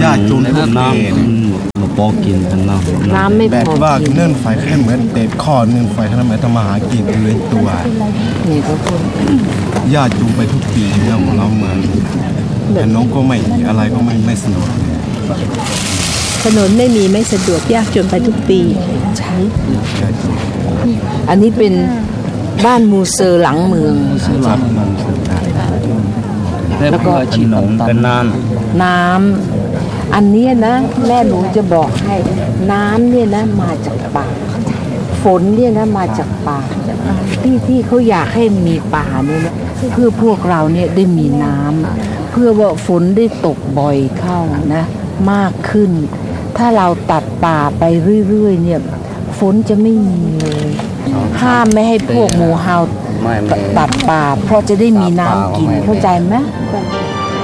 ยากจนทุกน้เำมาปอกินกันน้ำไม่พอแบบว่าเนื่นไฟแค่เหมือนเตะข้อเนื่นไฟเท่านั้นหมายต้องมาหากินเลยตัวนี่ก็พูดยากจูงไปทุกปีเรื่องของเราเหมือนแต่น้องก็ไม่อะไรก็ไม่สนุกถนนไม่มีไม่สะดวกยากจนไปทุกปีใช่อันนี้เป็นบ้านมูเซอร์หลังเมืองรับมันสุดท้ายแล้วก็ขนมเป็นน้ำอันนี้นะแม่หนูจะบอกให้น้ำเนี่ยนะมาจากป่าฝนเนี่ยนะมาจากป่าที่เขาอยากให้มีป่าเนี่ยนะเพื่อพวกเราเนี่ยได้มีน้ำเพื่อว่าฝนได้ตกบ่อยเข้านะมากขึ้นถ้าเราตัดป่าไปเรื่อยๆเนี่ยฝนจะไม่มีเลยห้ามไม่ให้พวกหมูเห่าตัดป่าเพราะจะได้มีน้ำกินเข้าใจไหม